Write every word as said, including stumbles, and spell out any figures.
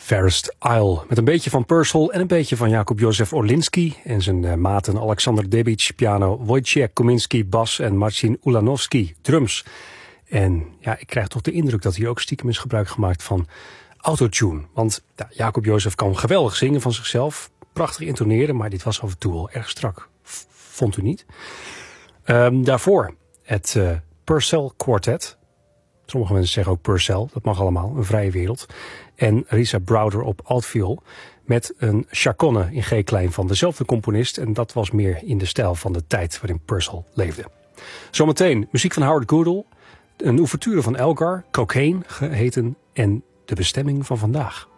Fairest Isle. Met een beetje van Purcell en een beetje van Jakub Józef Orlinski en zijn uh, maten Alexander Debic piano, Wojciech Kominski bas en Marcin Ulanowski drums. En ja, ik krijg toch de indruk dat hier ook stiekem is gebruik gemaakt van autotune. Want ja, Jakub Józef kan geweldig zingen van zichzelf, prachtig intoneren, maar dit was af en toe wel erg strak. V- vond u niet? Um, daarvoor het uh, Purcell Quartet. Sommige mensen zeggen ook Purcell, dat mag allemaal, een vrije wereld. En Risa Browder op altviool met een chaconne in G-klein van dezelfde componist. En dat was meer in de stijl van de tijd waarin Purcell leefde. Zometeen muziek van Howard Goodall, een ouverture van Elgar, Cocaine geheten en de bestemming van vandaag.